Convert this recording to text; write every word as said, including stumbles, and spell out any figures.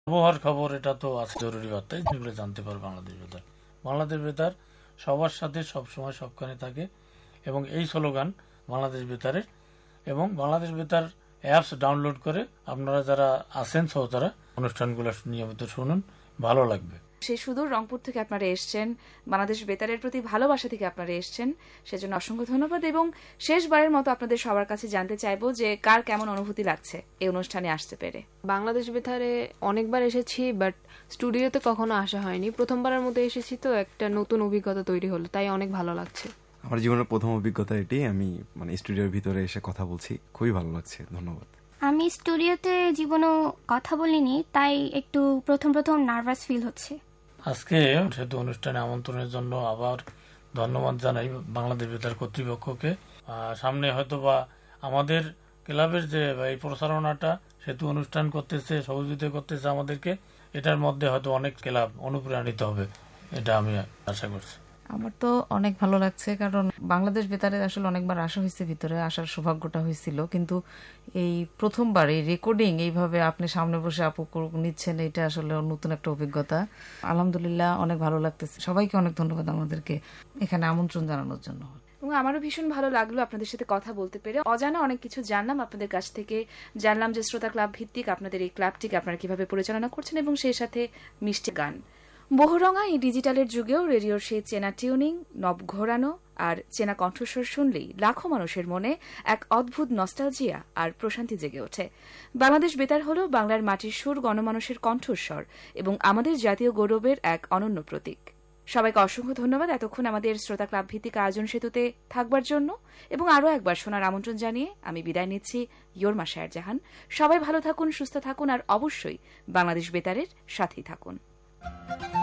আবহাওয়ার খবর, এটা তো আছে জরুরি বার্তায় যেগুলো জানতে পারবে বাংলাদেশ বেতার। বাংলাদেশ বেতার সবার সাথে সবসময় সবখানে থাকে এবং এই স্লোগান বাংলাদেশ বেতারের। এবং বাংলাদেশ বেতার অ্যাপস ডাউনলোড করে আপনারা যারা আছেন শ্রোতারা অনুষ্ঠানগুলো নিয়মিত শুনুন, ভালো লাগবে। সেই সুদূর রংপুর থেকে আপনারা এসছেন, বাংলাদেশ বেতারের প্রতি ভালোবাসা থেকে আপনারা এসছেন, সেজন্য অসংখ্য ধন্যবাদ। এবং শেষবারের মতো আপনাদের সবার কাছে জানতে চাইবো যে কার কেমন অনুভূতি লাগছে এই অনুষ্ঠানে আসতে পেরে। বাংলাদেশ বেতারে অনেকবার এসেছি, বাট স্টুডিওতে কখনো আসা হয়নি। প্রথমবারের মতো এসেছি, তো একটা নতুন অভিজ্ঞতা তৈরি হলো, তাই অনেক ভালো লাগছে। আমার জীবনের প্রথম অভিজ্ঞতা এটি। আমি মানে স্টুডিওর ভিতরে এসে কথা বলছি, খুবই ভালো লাগছে। ধন্যবাদ। আমি স্টুডিওতে জীবনেও কথা বলিনি, তাই একটু প্রথম প্রথম নার্ভাস ফিল হচ্ছে। আজকে সেতু অনুষ্ঠানে আমন্ত্রণের জন্য আবার ধন্যবাদ জানাই বাংলাদেশ বেতার কর্তৃপক্ষকে। সামনে হয়তো বা আমাদের ক্লাবের যে এই প্রচারণাটা সেতু অনুষ্ঠান করতেছে, সহযোগিতা করতেছে আমাদেরকে, এটার মধ্যে হয়তো অনেক ক্লাব অনুপ্রাণিত হবে, এটা আমি আশা করছি। আমার তো অনেক ভালো লাগছে, কারণ বাংলাদেশ বেতারে আসলে অনেকবার আসা হয়েছে, ভিতরে আসার সৌভাগ্যটা হয়েছিল, কিন্তু এই প্রথমবার এই রেকর্ডিং এইভাবে আপনি সামনে বসে আপু নিচ্ছেন, এটা আসলে নতুন একটা অভিজ্ঞতা। আলহামদুলিল্লাহ অনেক ভালো লাগতেছে। সবাইকে অনেক ধন্যবাদ আমাদেরকে এখানে আমন্ত্রণ জানানোর জন্য। এবং আমারও ভীষণ ভালো লাগলো আপনাদের সাথে কথা বলতে পেরে। অজানা অনেক কিছু জানলাম আপনাদের কাছ থেকে। জানলাম যে শ্রোতা ক্লাব ভিত্তিক আপনাদের এই ক্লাবটিকে আপনারা কিভাবে পরিচালনা করছেন এবং সেই সাথে মিষ্টি গান। বহুরঙা এই ডিজিটালের যুগেও রেডিওর সেই চেনা টিউনিং, নব ঘোরানো আর চেনা কণ্ঠস্বর শুনলেই লাখো মানুষের মনে এক অদ্ভুত নস্টালজিয়া আর প্রশান্তি জেগে ওঠে। বাংলাদেশ বেতার হল বাংলার মাটির সুর, গণমানুষের কণ্ঠস্বর এবং আমাদের জাতীয় গৌরবের এক অনন্য প্রতীক। সবাইকে অসংখ্য ধন্যবাদ এতক্ষণ আমাদের শ্রোতা ক্লাব ভিত্তিক আয়োজন সেতুতে থাকবার জন্য। এবং আরও একবার শোনার আমন্ত্রণ জানিয়ে আমি বিদায় নিচ্ছি। ইয়োরমা শায়ের জাহান। সবাই ভালো থাকুন, সুস্থ থাকুন আর অবশ্যই বাংলাদেশ বেতারের সাথেই থাকুন।